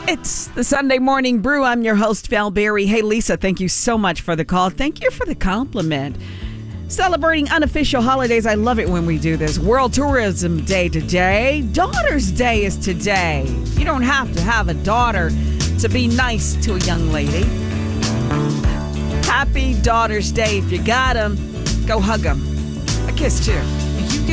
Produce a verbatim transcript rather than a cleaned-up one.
It's the Sunday Morning Brew. I'm your host, Val Berry. Hey, Lisa, thank you so much for the call. Thank you for the compliment. Celebrating unofficial holidays. I love it when we do this. World Tourism Day today. Daughter's Day is today. You don't have to have a daughter to be nice to a young lady. Happy Daughter's Day. If you got them, go hug them. A kiss, too.